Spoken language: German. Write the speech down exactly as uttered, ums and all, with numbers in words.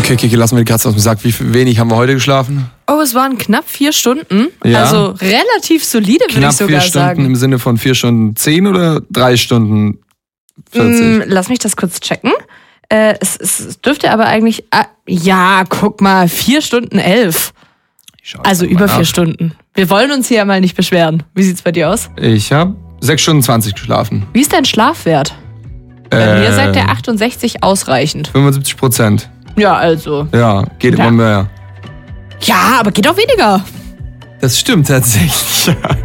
Okay, Kiki, lassen wir die Katze aus dem Sack. Wie wenig haben wir heute geschlafen? Oh, es waren knapp vier Stunden. Ja. Also relativ solide, würde ich Knapp sogar vier Stunden sagen. im Sinne von vier Stunden zehn oder drei Stunden vierzig? Mm, lass mich das kurz checken. Äh, es, es dürfte aber eigentlich... Ah, ja, guck mal, vier Stunden elf. Also über vier Stunden. Wir wollen uns hier ja mal nicht beschweren. Wie sieht's bei dir aus? Ich habe sechs Stunden zwanzig geschlafen. Wie ist dein Schlafwert? Bei Äh, mir sagt der achtundsechzig ausreichend. fünfundsiebzig Prozent. Ja, also. Ja, geht Ja. immer mehr. Ja, aber geht auch weniger. Das stimmt tatsächlich.